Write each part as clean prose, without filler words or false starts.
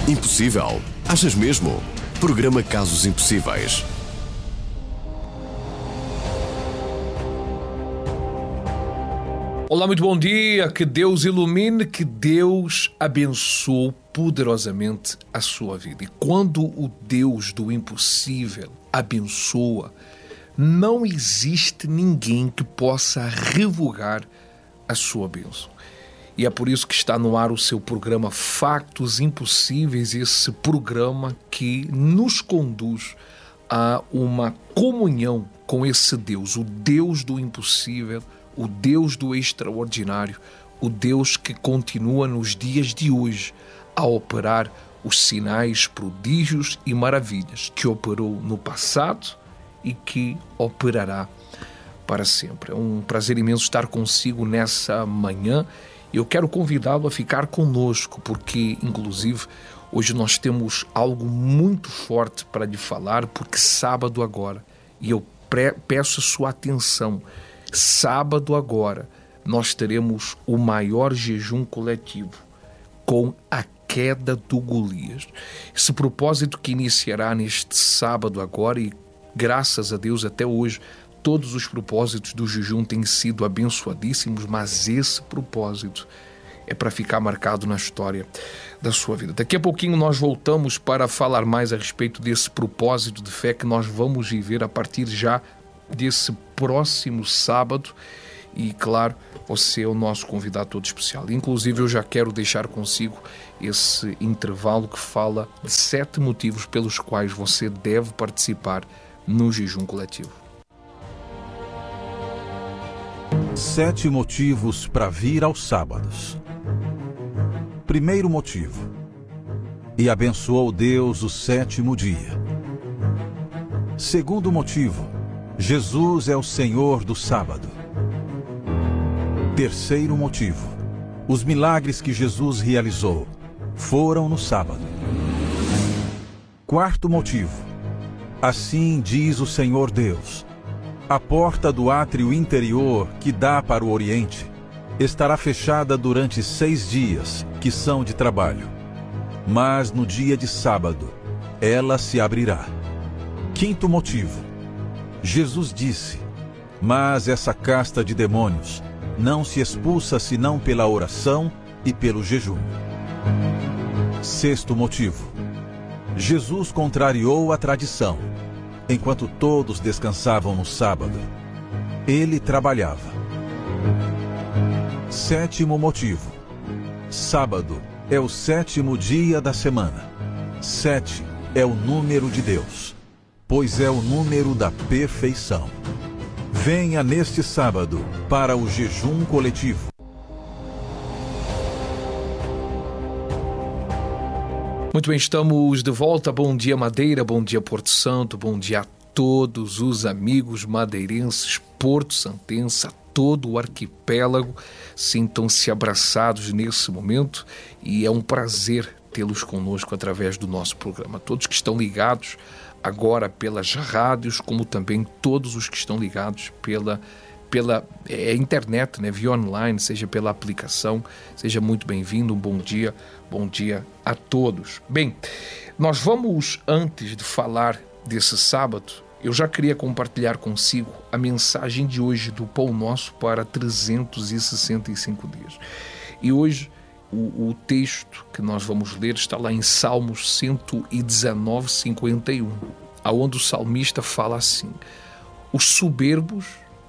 Impossível? Achas mesmo? Programa Casos Impossíveis. Olá, muito bom dia, que Deus ilumine, que Deus abençoe poderosamente a sua vida. E quando o Deus do impossível abençoa, não existe ninguém que possa revogar a sua bênção. E é por isso que está no ar o seu programa Factos Impossíveis, esse programa que nos conduz a uma comunhão com esse Deus, o Deus do impossível, o Deus do extraordinário, o Deus que continua nos dias de hoje a operar os sinais, prodígios e maravilhas que operou no passado e que operará para sempre. É um prazer imenso estar consigo nessa manhã. Eu quero convidá-lo a ficar conosco, porque, inclusive, hoje nós temos algo muito forte para lhe falar, porque sábado agora, e eu peço a sua atenção, sábado agora, nós teremos o maior jejum coletivo com a queda do Golias. Esse propósito que iniciará neste sábado agora, e graças a Deus até hoje, todos os propósitos do jejum têm sido abençoadíssimos, mas esse propósito é para ficar marcado na história da sua vida. Daqui a pouquinho nós voltamos para falar mais a respeito desse propósito de fé que nós vamos viver a partir já desse próximo sábado. E, claro, você é o nosso convidado todo especial. Inclusive, eu já quero deixar consigo esse intervalo que fala de 7 motivos pelos quais você deve participar no jejum coletivo. 7 motivos para vir aos sábados. Primeiro motivo: e abençoou Deus o 7º dia. Segundo motivo: Jesus é o Senhor do sábado. Terceiro motivo: os milagres que Jesus realizou foram no sábado. Quarto motivo: assim diz o Senhor Deus: a porta do átrio interior que dá para o Oriente estará fechada durante 6 dias, que são de trabalho. Mas no dia de sábado, ela se abrirá. Quinto motivo: Jesus disse: mas essa casta de demônios não se expulsa senão pela oração e pelo jejum. Sexto motivo: Jesus contrariou a tradição. Enquanto todos descansavam no sábado, ele trabalhava. Sétimo motivo: sábado é o 7º dia da semana. 7 é o número de Deus, pois é o número da perfeição. Venha neste sábado para o jejum coletivo. Muito bem, estamos de volta. Bom dia, Madeira, bom dia, Porto Santo, bom dia a todos os amigos madeirenses, porto santense, a todo o arquipélago. Sintam-se abraçados nesse momento e é um prazer tê-los conosco através do nosso programa. Todos que estão ligados agora pelas rádios, como também todos os que estão ligados pela internet, né, via online, seja pela aplicação, seja muito bem-vindo, um bom dia a todos. Bem, nós vamos, antes de falar desse sábado, eu já queria compartilhar consigo a mensagem de hoje do Pão Nosso para 365 dias. E hoje o texto que nós vamos ler está lá em Salmos 119, 51, aonde o salmista fala assim: os soberbos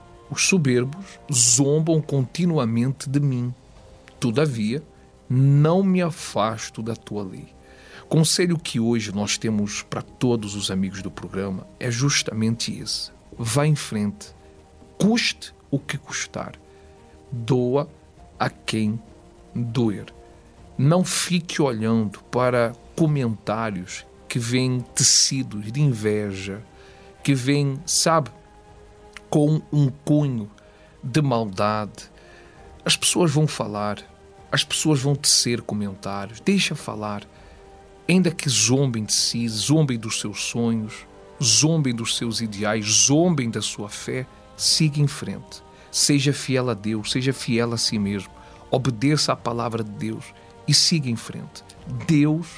zombam continuamente de mim, todavia não me afasto da tua lei. Conselho que hoje nós temos para todos os amigos do programa é justamente esse: vá em frente, custe o que custar, doa a quem doer. Não fique olhando para comentários que vêm tecidos de inveja, que vêm, com um cunho de maldade. As pessoas vão falar, as pessoas vão tecer comentários, deixa falar, ainda que zombem de si, zombem dos seus sonhos, zombem dos seus ideais, zombem da sua fé, siga em frente. Seja fiel a Deus, seja fiel a si mesmo, obedeça à palavra de Deus e siga em frente. Deus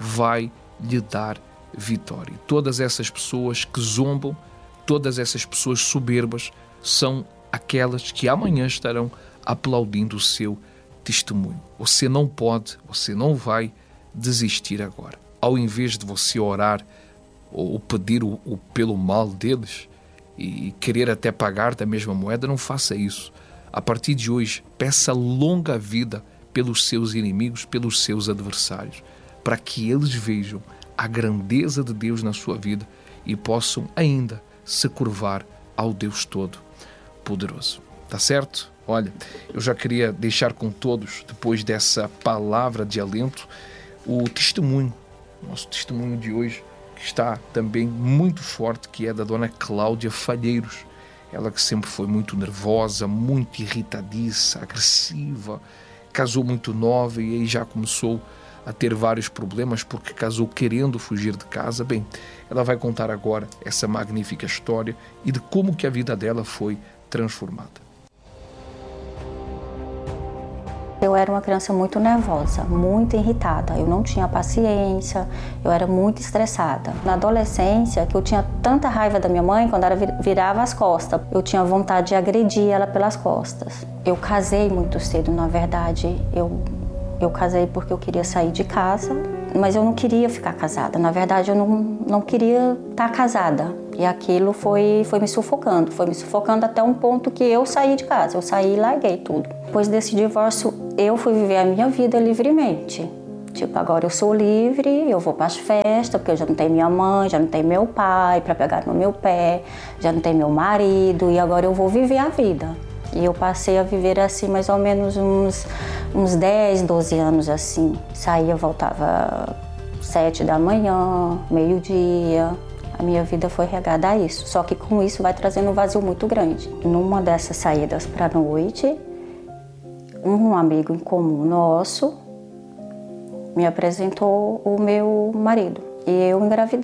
vai lhe dar vitória. Todas essas pessoas que zombam, todas essas pessoas soberbas, são aquelas que amanhã estarão aplaudindo o seu testemunho. Você não pode, você não vai desistir agora. Ao invés de você orar ou pedir pelo mal deles e querer até pagar da mesma moeda, não faça isso. A partir de hoje, peça longa vida pelos seus inimigos, pelos seus adversários, para que eles vejam a grandeza de Deus na sua vida e possam ainda se curvar ao Deus Todo-Poderoso. Tá certo? Olha, eu já queria deixar com todos, depois dessa palavra de alento, o testemunho, nosso testemunho de hoje, que está também muito forte, que é da dona Cláudia Falheiros. Ela que sempre foi muito nervosa, muito irritadiça, agressiva, casou muito nova e aí já começou a ter vários problemas porque casou querendo fugir de casa. Bem, ela vai contar agora essa magnífica história e de como que a vida dela foi transformada. Eu era uma criança muito nervosa, muito irritada. Eu não tinha paciência, eu era muito estressada. Na adolescência, que eu tinha tanta raiva da minha mãe, quando ela virava as costas, eu tinha vontade de agredir ela pelas costas. Eu casei muito cedo, na verdade. Eu casei porque eu queria sair de casa, mas eu não queria ficar casada. Na verdade, eu não queria estar casada. E aquilo foi me sufocando até um ponto que eu saí de casa. Eu saí e larguei tudo. Depois desse divórcio, eu fui viver a minha vida livremente. Tipo, agora eu sou livre, eu vou para as festas, porque eu já não tenho minha mãe, já não tenho meu pai para pegar no meu pé, já não tenho meu marido, e agora eu vou viver a vida. E eu passei a viver assim mais ou menos uns 10, 12 anos assim. Saía, voltava 7 da manhã, meio-dia. A minha vida foi regada a isso. Só que com isso vai trazendo um vazio muito grande. Numa dessas saídas para a noite, um amigo em comum nosso me apresentou o meu marido. E eu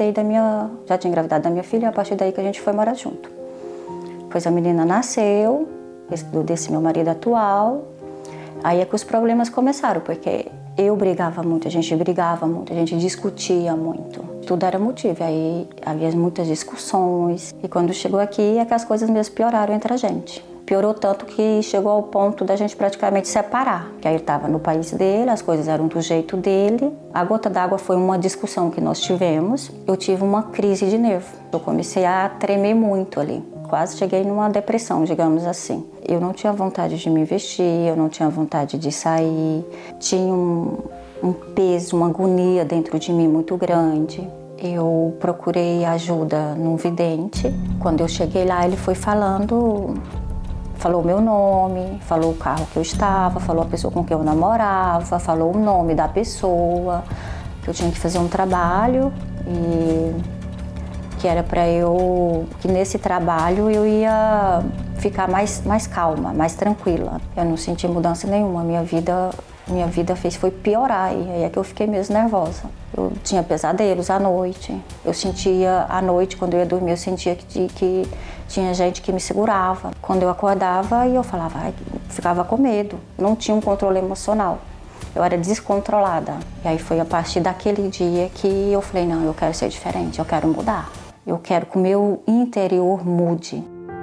já tinha engravidado da minha filha, e a partir daí que a gente foi morar junto. Pois a menina nasceu, desse meu marido atual. Aí é que os problemas começaram, porque eu brigava muito, a gente discutia muito. Tudo era motivo, aí havia muitas discussões. E quando chegou aqui é que as coisas mesmo pioraram entre a gente. Piorou tanto que chegou ao ponto da gente praticamente separar. Que aí ele estava no país dele, as coisas eram do jeito dele. A gota d'água foi uma discussão que nós tivemos. Eu tive uma crise de nervo. Eu comecei a tremer muito ali. Quase cheguei numa depressão, digamos assim. Eu não tinha vontade de me vestir, eu não tinha vontade de sair. Tinha um peso, uma agonia dentro de mim muito grande. Eu procurei ajuda num vidente. Quando eu cheguei lá, ele foi falou o meu nome, falou o carro que eu estava, falou a pessoa com quem eu namorava, falou o nome da pessoa, que eu tinha que fazer um trabalho e que era para que nesse trabalho eu ia ficar mais calma, mais tranquila. Eu não senti mudança nenhuma, minha vida foi piorar e aí é que eu fiquei mesmo nervosa. Eu tinha pesadelos à noite, eu sentia à noite, quando eu ia dormir, eu sentia que tinha gente que me segurava. Quando eu acordava e eu falava, ficava com medo, não tinha um controle emocional. Eu era descontrolada. E aí foi a partir daquele dia que eu falei, não, eu quero ser diferente, eu quero mudar. Eu quero que o meu interior mude.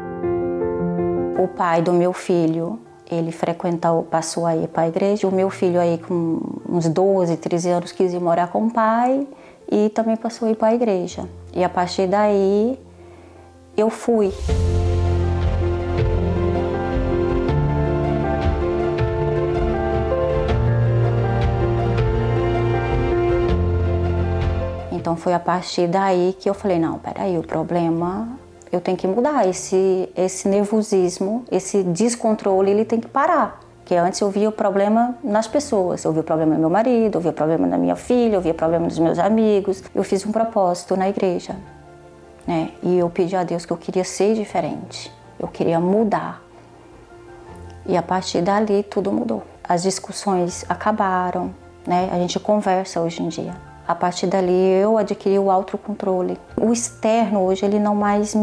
O pai do meu filho, ele passou a ir para a igreja. O meu filho aí com uns 12, 13 anos quis ir morar com o pai e também passou a ir para a igreja. E a partir daí eu fui. Então foi a partir daí que eu falei, não, peraí, o problema, eu tenho que mudar, esse nervosismo, esse descontrole, ele tem que parar. Porque antes eu via o problema nas pessoas, eu via o problema no meu marido, eu via o problema na minha filha, eu via o problema nos meus amigos. Eu fiz um propósito na igreja, né? E eu pedi a Deus que eu queria ser diferente, eu queria mudar. E a partir dali tudo mudou. As discussões acabaram, né? A gente conversa hoje em dia. A partir dali eu adquiri o autocontrole. O externo hoje ele não mais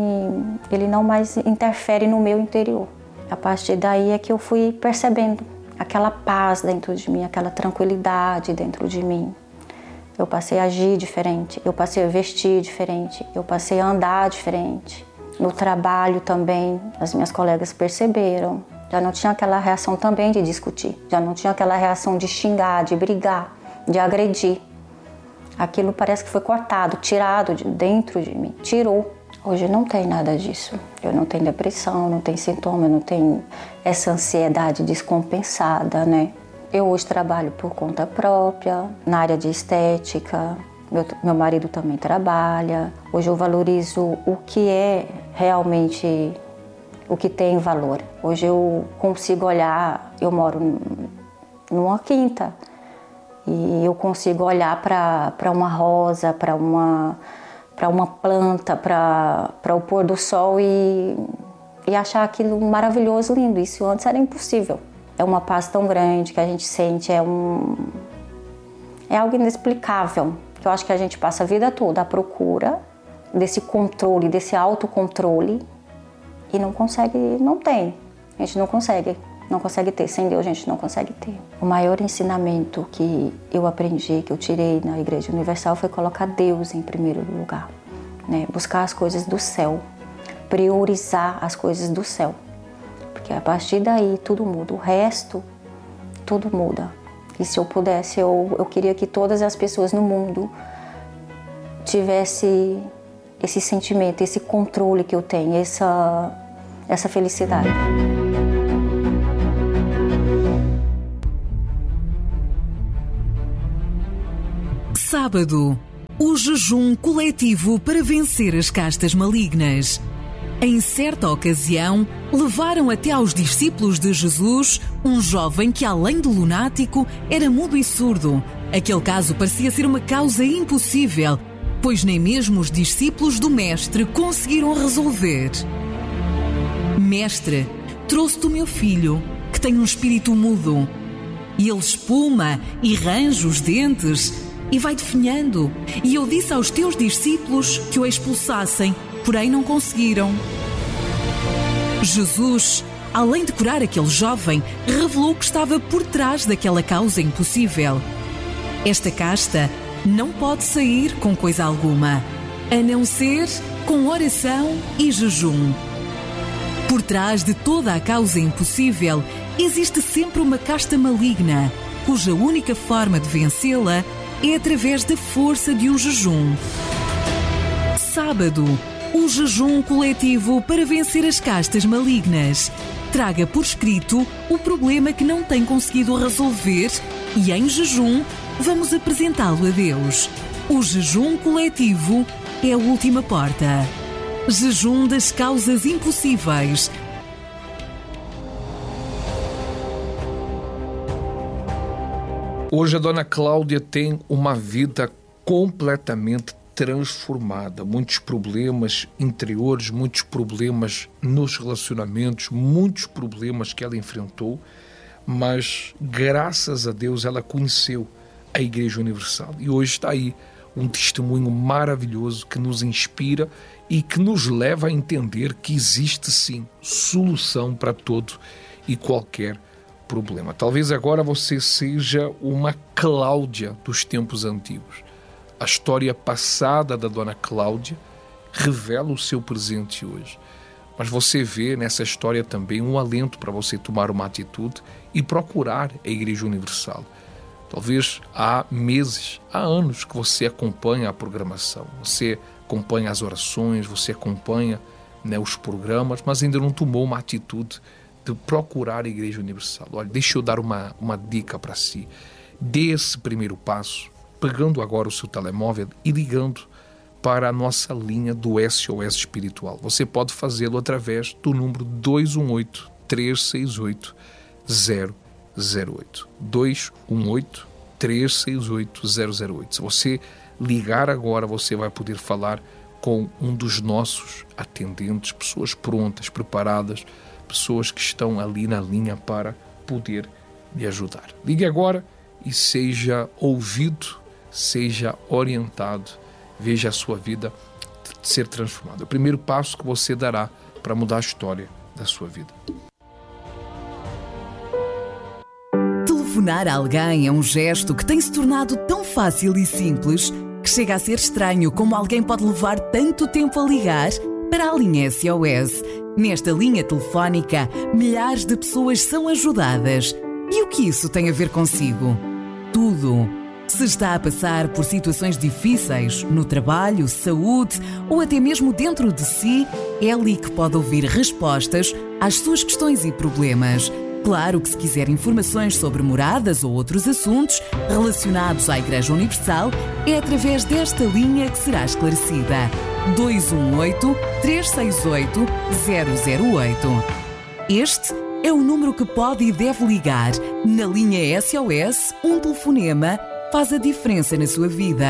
interfere no meu interior. A partir daí é que eu fui percebendo aquela paz dentro de mim, aquela tranquilidade dentro de mim. Eu passei a agir diferente, eu passei a vestir diferente, eu passei a andar diferente. No trabalho também, as minhas colegas perceberam. Já não tinha aquela reação também de discutir, já não tinha aquela reação de xingar, de brigar, de agredir. Aquilo parece que foi cortado, tirado de dentro de mim, tirou. Hoje não tem nada disso. Eu não tenho depressão, não tenho sintoma, eu não tenho essa ansiedade descompensada, né? Eu hoje trabalho por conta própria, na área de estética. Meu marido também trabalha. Hoje eu valorizo o que é realmente, o que tem valor. Hoje eu consigo olhar, eu moro numa quinta, e eu consigo olhar para uma rosa, para uma planta, para o pôr do sol e achar aquilo maravilhoso, lindo. Isso antes era impossível. É uma paz tão grande que a gente sente, é algo inexplicável, que eu acho que a gente passa a vida toda à procura desse controle, desse autocontrole, e não consegue, não tem. A gente não consegue ter. Sem Deus a gente não consegue ter. O maior ensinamento que eu aprendi, que eu tirei na Igreja Universal, foi colocar Deus em primeiro lugar, né? Buscar as coisas do céu, priorizar as coisas do céu. Porque a partir daí tudo muda, o resto, tudo muda. E se eu pudesse, eu queria que todas as pessoas no mundo tivessem esse sentimento, esse controle que eu tenho, essa felicidade. Sábado, o jejum coletivo para vencer as castas malignas. Em certa ocasião, levaram até aos discípulos de Jesus um jovem que, além de lunático, era mudo e surdo. Aquele caso parecia ser uma causa impossível, pois nem mesmo os discípulos do Mestre conseguiram resolver. Mestre, trouxe-te o meu filho, que tem um espírito mudo. E ele espuma e range os dentes e vai definhando. E eu disse aos teus discípulos que o expulsassem, porém não conseguiram. Jesus, além de curar aquele jovem, revelou que estava por trás daquela causa impossível. Esta casta não pode sair com coisa alguma, a não ser com oração e jejum. Por trás de toda a causa impossível, existe sempre uma casta maligna, cuja única forma de vencê-la é através da força de um jejum. Sábado, o jejum coletivo para vencer as castas malignas. Traga por escrito o problema que não tem conseguido resolver e, em jejum, vamos apresentá-lo a Deus. O jejum coletivo é a última porta. Jejum das causas impossíveis. Hoje a dona Cláudia tem uma vida completamente transformada. Muitos problemas interiores, muitos problemas nos relacionamentos, muitos problemas que ela enfrentou, mas graças a Deus ela conheceu a Igreja Universal. E hoje está aí um testemunho maravilhoso que nos inspira e que nos leva a entender que existe sim solução para todo e qualquer problema. Talvez agora você seja uma Cláudia dos tempos antigos. A história passada da dona Cláudia revela o seu presente hoje. Mas você vê nessa história também um alento para você tomar uma atitude e procurar a Igreja Universal. Talvez há meses, há anos que você acompanha a programação, você acompanha as orações, você acompanha, os programas, mas ainda não tomou uma atitude de procurar a Igreja Universal. Olha, deixa eu dar uma dica para si. Dê esse primeiro passo, pegando agora o seu telemóvel e ligando para a nossa linha do SOS Espiritual. Você pode fazê-lo através do número 218-368-008. 218-368-008. Se você ligar agora, você vai poder falar com um dos nossos atendentes, pessoas prontas, preparadas, pessoas que estão ali na linha para poder lhe ajudar. Ligue agora e seja ouvido, seja orientado, veja a sua vida ser transformada. É o primeiro passo que você dará para mudar a história da sua vida. Telefonar a alguém é um gesto que tem se tornado tão fácil e simples que chega a ser estranho como alguém pode levar tanto tempo a ligar para a linha SOS. Nesta linha telefónica, milhares de pessoas são ajudadas. E o que isso tem a ver consigo? Tudo. Se está a passar por situações difíceis no trabalho, saúde ou até mesmo dentro de si, é ali que pode ouvir respostas às suas questões e problemas. Claro que se quiser informações sobre moradas ou outros assuntos relacionados à Igreja Universal, é através desta linha que será esclarecida. 218-368-008. Este é o número que pode e deve ligar. Na linha SOS, um telefonema faz a diferença na sua vida.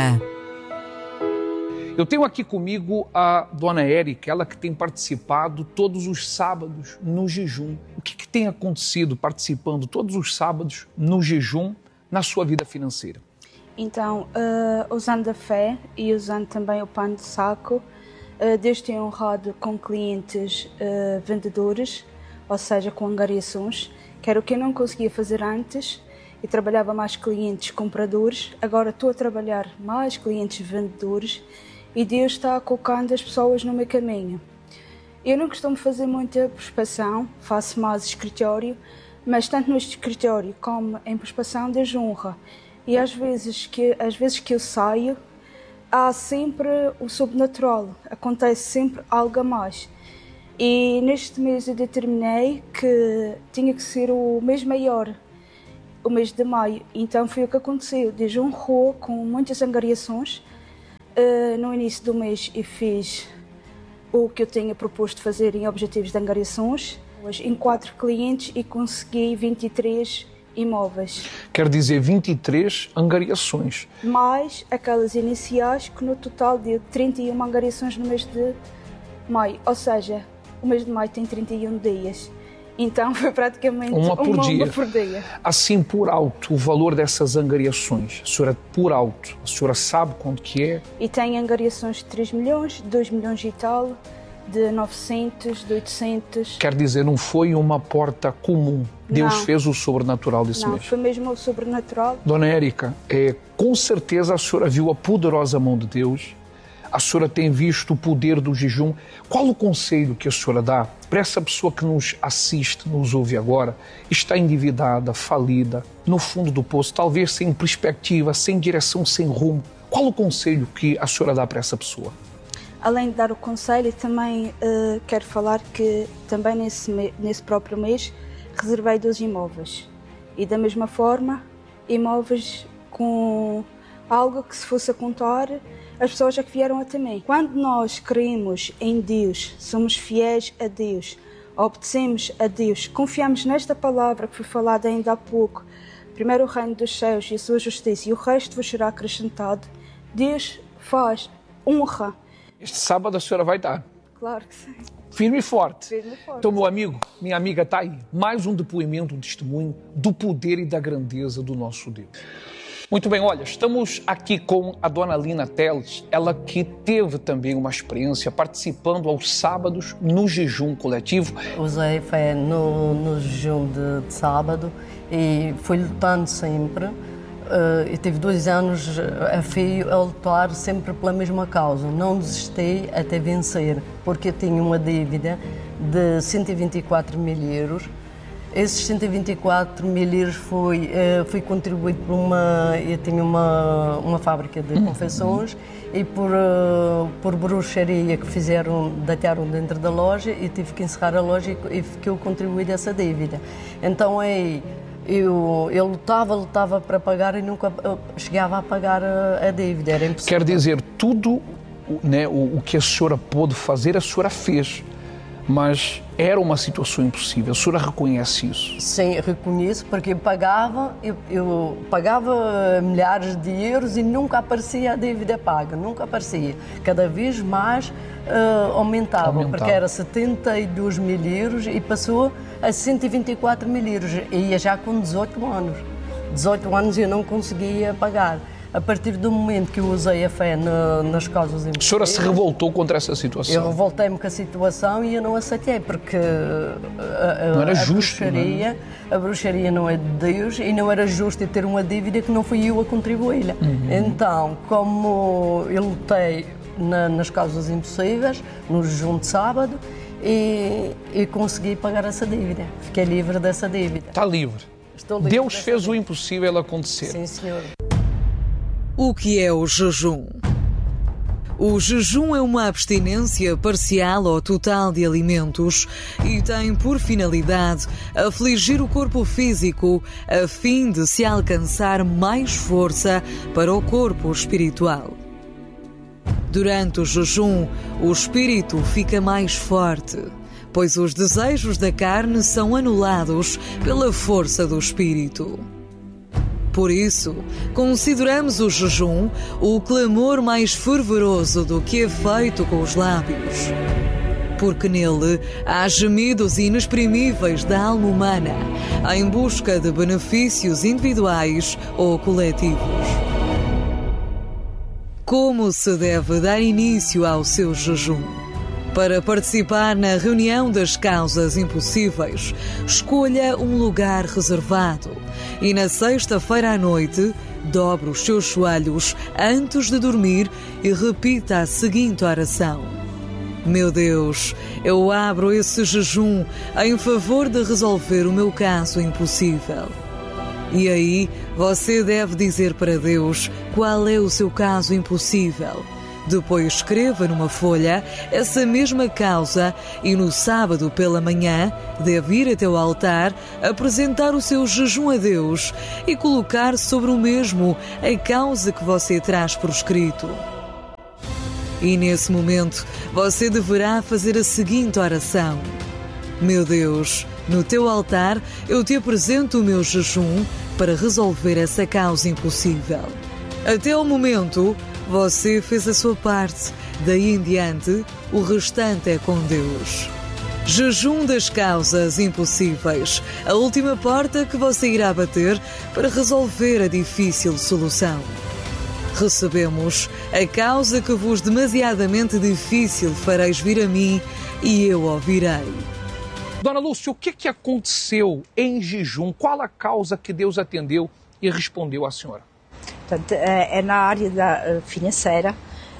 Eu tenho aqui comigo a dona Érica, ela que tem participado todos os sábados no jejum. O que tem acontecido participando todos os sábados no jejum na sua vida financeira? Então, usando a fé e usando também o pão de saco, Deus tem honrado com clientes vendedores, ou seja, com angariações, que era o que eu não conseguia fazer antes. Eu trabalhava mais clientes compradores, agora estou a trabalhar mais clientes vendedores e Deus está colocando as pessoas no meu caminho. Eu não costumo fazer muita prospeção, faço mais escritório, mas tanto no escritório como em prospeção Deus honra. E às vezes que eu saio, há sempre o sobrenatural, acontece sempre algo a mais. E neste mês eu determinei que tinha que ser o mês maior, o mês de maio. Então foi o que aconteceu. Deus honrou com muitas angariações. No início do mês eu fiz o que eu tinha proposto fazer em objetivos de angariações. Em 4 clientes e consegui 23 imóveis. Quer dizer, 23 angariações. Mais aquelas iniciais, que no total deu 31 angariações no mês de maio. Ou seja, o mês de maio tem 31 dias. Então foi praticamente uma por dia. Assim, por alto, o valor dessas angariações. A senhora, por alto, a senhora sabe quanto que é? E tem angariações de 3 milhões, 2 milhões e tal, de 900, de 800. Quer dizer, não foi uma porta comum. Deus fez o sobrenatural desse mês. Não, foi mesmo o sobrenatural. Dona Érica, com certeza a senhora viu a poderosa mão de Deus. A senhora tem visto o poder do jejum. Qual o conselho que a senhora dá para essa pessoa que nos assiste, nos ouve agora, está endividada, falida, no fundo do poço, talvez sem perspectiva, sem direção, sem rumo? Qual o conselho que a senhora dá para essa pessoa? Além de dar o conselho, também quero falar que também nesse próprio mês reservei 2 imóveis. E da mesma forma, imóveis com algo que se fosse a contar, as pessoas é que vieram até mim. Quando nós cremos em Deus, somos fiéis a Deus, obedecemos a Deus, confiamos nesta palavra que foi falada ainda há pouco, primeiro o reino dos céus e a sua justiça, e o resto vos será acrescentado, Deus faz, honra. Este sábado a senhora vai estar. Claro que sim. Firme e forte. Firme e forte. Então, meu amigo, minha amiga, está aí. Mais um depoimento, um testemunho do poder e da grandeza do nosso Deus. Muito bem, olha, estamos aqui com a dona Lina Teles, ela que teve também uma experiência participando aos sábados no jejum coletivo. Usei fé no jejum de sábado e fui lutando sempre. Eu tive 2 anos a fio a lutar sempre pela mesma causa. Não desisti até vencer, porque eu tinha uma dívida de 124 mil euros. Esses 124 mil euros foi contribuído por eu tinha uma fábrica de confecções e por bruxaria que deitaram dentro da loja e tive que encerrar a loja e fiquei contribuído essa dívida. Então aí eu lutava para pagar e nunca chegava a pagar a dívida, era impossível. Quer dizer, tudo, né, o que a senhora pôde fazer, a senhora fez. Mas era uma situação impossível. A senhora reconhece isso? Sim, reconheço, porque eu pagava milhares de euros e nunca aparecia a dívida paga, nunca aparecia. Cada vez mais aumentava, porque era 72 mil euros e passou a 124 mil euros. E ia já com 18 anos. 18 anos eu não conseguia pagar. A partir do momento que eu usei a fé nas causas impossíveis... A senhora se revoltou contra essa situação? Eu revoltei-me com a situação e eu não aceitei, porque não era justo, a bruxaria não é de Deus e não era justo eu ter uma dívida que não fui eu a contribuí-la. Então, como eu lutei nas causas impossíveis, no jejum de sábado, e consegui pagar essa dívida. Fiquei livre dessa dívida. Está livre. Estou livre. Deus fez o impossível acontecer. Sim, senhor. O que é o jejum? O jejum é uma abstinência parcial ou total de alimentos e tem por finalidade afligir o corpo físico a fim de se alcançar mais força para o corpo espiritual. Durante o jejum, o espírito fica mais forte, pois os desejos da carne são anulados pela força do espírito. Por isso, consideramos o jejum o clamor mais fervoroso do que é feito com os lábios. Porque nele há gemidos inexprimíveis da alma humana em busca de benefícios individuais ou coletivos. Como se deve dar início ao seu jejum? Para participar na reunião das causas impossíveis, escolha um lugar reservado e na sexta-feira à noite, dobre os seus joelhos antes de dormir e repita a seguinte oração: Meu Deus, eu abro esse jejum em favor de resolver o meu caso impossível. E aí, você deve dizer para Deus qual é o seu caso impossível. Depois escreva numa folha essa mesma causa e no sábado pela manhã deve ir até o altar, apresentar o seu jejum a Deus e colocar sobre o mesmo a causa que você traz por escrito. E nesse momento você deverá fazer a seguinte oração: Meu Deus, no teu altar eu te apresento o meu jejum para resolver essa causa impossível. Até o momento, você fez a sua parte, daí em diante, o restante é com Deus. Jejum das causas impossíveis, a última porta que você irá bater para resolver a difícil solução. Recebemos a causa que vos demasiadamente difícil fareis vir a mim e eu ouvirei. Dona Lúcia, o que aconteceu em jejum? Qual a causa que Deus atendeu e respondeu à senhora? Portanto, é na área financeira.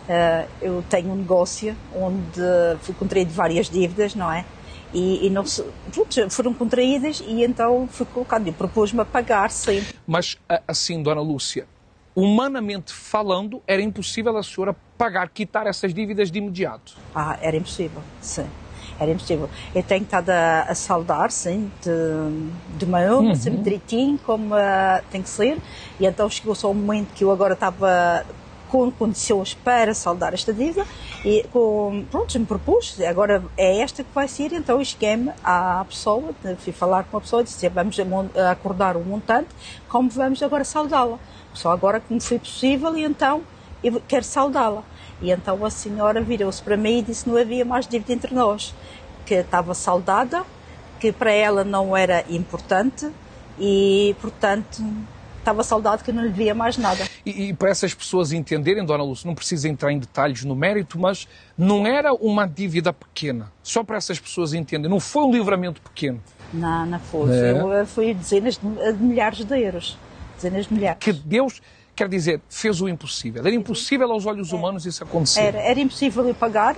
Eu tenho um negócio onde fui contraído várias dívidas, não é? E não foram contraídas e então fui colocado. Eu propus-me a pagar sempre. Mas, assim, Dona Lúcia, humanamente falando, era impossível a senhora pagar, quitar essas dívidas de imediato? Era impossível, sim. Era impossível. Eu tenho estado a saldar, sim, de uma sempre direitinho, como tem que ser. E então chegou só um momento que eu agora estava com condições para saldar esta dívida. E me propus, agora é esta que vai ser. Então eu cheguei-me à pessoa, fui falar com a pessoa e disse: vamos acordar um montante, como vamos agora saldá-la. Só agora que me foi possível e então eu quero saldá-la. E então a senhora virou-se para mim e disse que não havia mais dívida entre nós, que estava saldada, que para ela não era importante e, portanto, estava saldada, que não lhe devia mais nada. E para essas pessoas entenderem, Dona Lúcia, não precisa entrar em detalhes no mérito, mas não era uma dívida pequena. Só para essas pessoas entenderem, não foi um livramento pequeno. Não foi. Foi dezenas de milhares de euros. Dezenas de milhares. Que Deus... Quer dizer, fez o impossível. Era impossível aos olhos humanos isso acontecer. Era impossível eu pagar,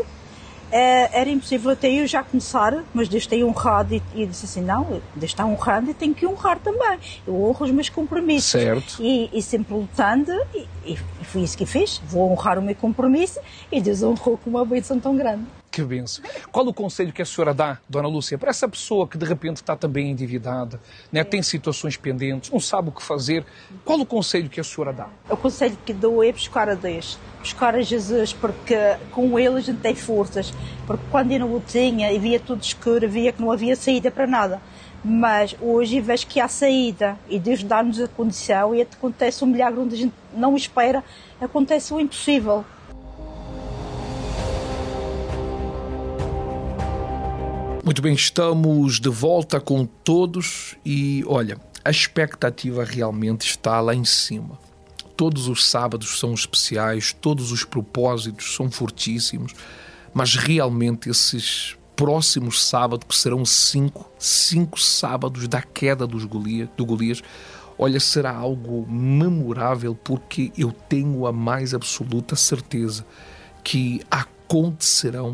era impossível até eu já começar, mas Deus tem honrado e disse assim, não, Deus está honrando e tenho que honrar também. Eu honro os meus compromissos. Certo. E sempre lutando, e foi isso que fiz. Vou honrar o meu compromisso e Deus honrou com uma bênção tão grande. Que bênção. Qual o conselho que a senhora dá, Dona Lúcia, para essa pessoa que de repente está também endividada, né, tem situações pendentes, não sabe o que fazer? Qual o conselho que a senhora dá? O conselho que dou é buscar a Deus, buscar a Jesus, porque com Ele a gente tem forças. Porque quando eu não o tinha e via tudo escuro, via que não havia saída para nada. Mas hoje vejo que há saída e Deus dá-nos a condição e acontece um milagre onde a gente não espera, acontece o impossível. Muito bem, estamos de volta com todos e, olha, a expectativa realmente está lá em cima. todos os sábados são especiais, todos os propósitos são fortíssimos, mas realmente esses próximos sábados, que serão cinco sábados da queda do Golias, olha, será algo memorável, porque eu tenho a mais absoluta certeza que acontecerão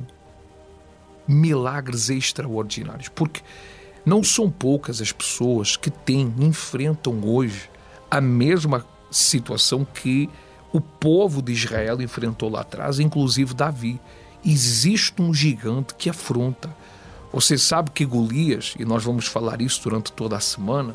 milagres extraordinários, porque não são poucas as pessoas que enfrentam hoje a mesma situação que o povo de Israel enfrentou lá atrás, inclusive Davi. Existe um gigante que afronta. Você sabe que Golias, e nós vamos falar isso durante toda a semana,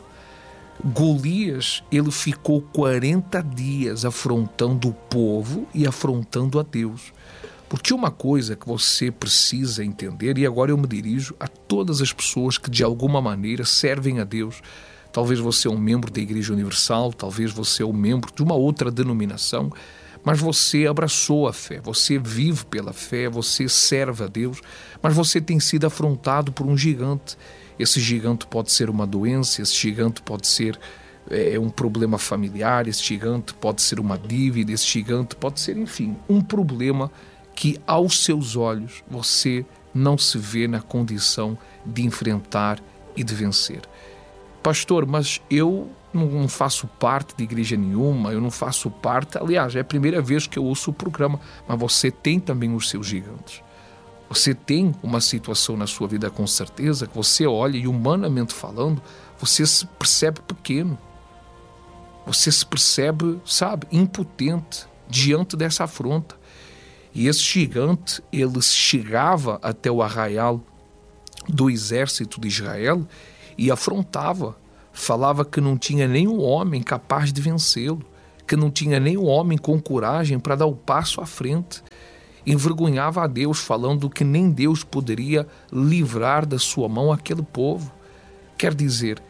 Golias, ele ficou 40 dias afrontando o povo e afrontando a Deus. Porque uma coisa que você precisa entender, e agora eu me dirijo a todas as pessoas que de alguma maneira servem a Deus. Talvez você é um membro da Igreja Universal, talvez você é um membro de uma outra denominação, mas você abraçou a fé, você vive pela fé, você serve a Deus, mas você tem sido afrontado por um gigante. Esse gigante pode ser uma doença, esse gigante pode ser um problema familiar, esse gigante pode ser uma dívida, esse gigante pode ser, enfim, um problema que aos seus olhos você não se vê na condição de enfrentar e de vencer. Pastor, mas eu não faço parte de igreja nenhuma, eu não faço parte... Aliás, é a primeira vez que eu ouço o programa, mas você tem também os seus gigantes. Você tem uma situação na sua vida, com certeza, que você olha e, humanamente falando, você se percebe pequeno. Você se percebe, impotente diante dessa afronta. E esse gigante, ele chegava até o arraial do exército de Israel e afrontava, falava que não tinha nenhum homem capaz de vencê-lo, que não tinha nenhum homem com coragem para dar o passo à frente. Envergonhava a Deus, falando que nem Deus poderia livrar da sua mão aquele povo. Quer dizer,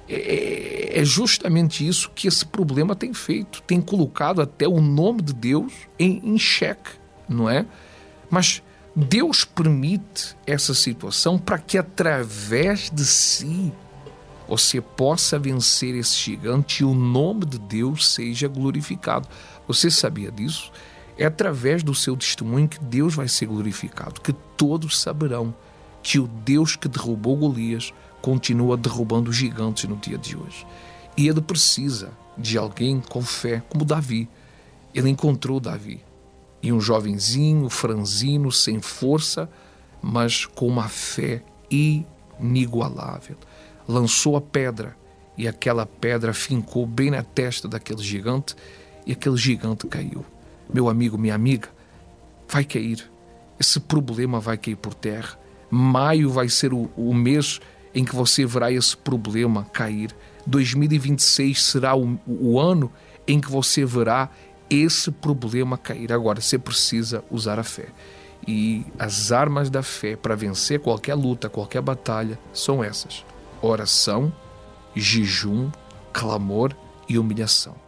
é justamente isso que esse problema tem feito, tem colocado até o nome de Deus em xeque, não é? Mas Deus permite essa situação para que através de si você possa vencer esse gigante e o nome de Deus seja glorificado. Você sabia disso? É através do seu testemunho que Deus vai ser glorificado, que todos saberão que o Deus que derrubou Golias continua derrubando os gigantes no dia de hoje. E ele precisa de alguém com fé, como Davi. Ele encontrou Davi. E um jovenzinho, franzino, sem força, mas com uma fé inigualável. Lançou a pedra e aquela pedra fincou bem na testa daquele gigante e aquele gigante caiu. Meu amigo, minha amiga, vai cair. Esse problema vai cair por terra. Maio vai ser o mês em que você verá esse problema cair. 2026 será o ano em que você verá esse problema cair. Agora, você precisa usar a fé. E as armas da fé para vencer qualquer luta, qualquer batalha, são essas: oração, jejum, clamor e humilhação.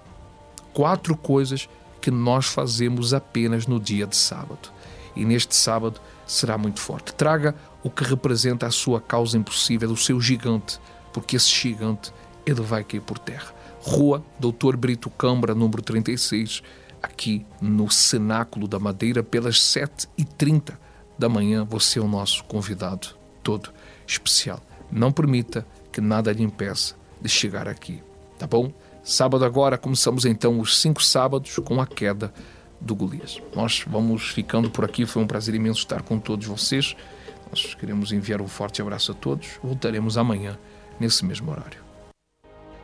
4 coisas que nós fazemos apenas no dia de sábado. E neste sábado será muito forte. Traga o que representa a sua causa impossível, o seu gigante, porque esse gigante, ele vai cair por terra. Rua Dr. Brito Câmara, número 36, aqui no Cenáculo da Madeira, pelas 7h30 da manhã. Você é o nosso convidado todo especial. Não permita que nada lhe impeça de chegar aqui, tá bom? Sábado agora, começamos então os 5 sábados com a queda do Golias. Nós vamos ficando por aqui, foi um prazer imenso estar com todos vocês. Nós queremos enviar um forte abraço a todos. Voltaremos amanhã, nesse mesmo horário.